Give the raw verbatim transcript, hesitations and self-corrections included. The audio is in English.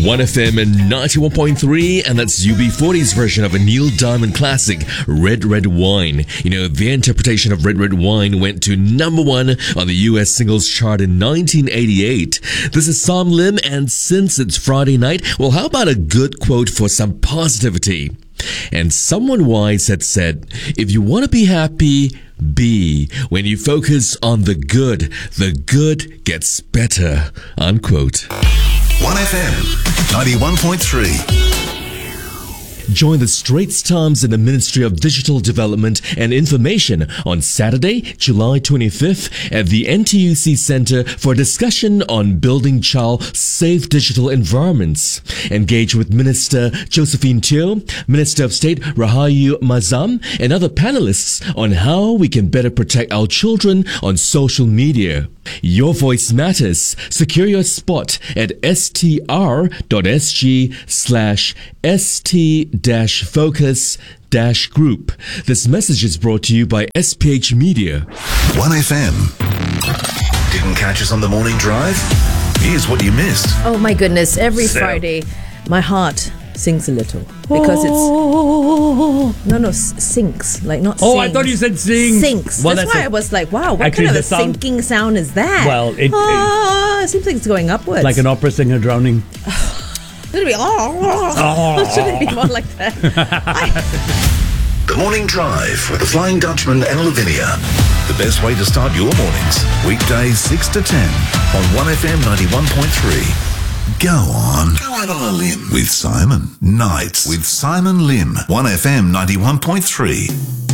one F M and ninety-one point three, and that's U B forty's version of a Neil Diamond classic, Red Red Wine. You know, their interpretation of Red Red Wine went to number one on the U S singles chart in nineteen eighty-eight. This is Sam Lim, and since it's Friday night, well, how about a good quote for some positivity? And someone wise had said, if you want to be happy, be. When you focus on the good, the good gets better. Unquote. one F M ninety-one point three. Join the Straits Times and the Ministry of Digital Development and Information on Saturday, July twenty-fifth at the N T U C Centre for a discussion on building child-safe digital environments. Engage with Minister Josephine Teo, Minister of State Rahayu Mazam, and other panelists on how we can better protect our children on social media. Your voice matters. Secure your spot at str.sg slash st dash focus dash group. This message is brought to you by S P H Media. one F M. Didn't catch us on the morning drive? Here's what you missed. Oh my goodness, every So- Friday my heart sings a little because it's no no s- sinks, like not Oh, sings. I thought you said sing. Sinks. Well, that's, that's why a- I was like, wow, what Actually, kind of a the sound- sinking sound is that? Well, it- ah, it seems like it's going upwards. Like an opera singer drowning. Should it be oh, should it be more like that? The Morning Drive with the Flying Dutchman and Lavinia. The best way to start your mornings. Weekdays six to ten on one F M ninety-one point three. Go on. Go out on a limb with Simon. Nights with Simon Lim. one F M ninety-one point three.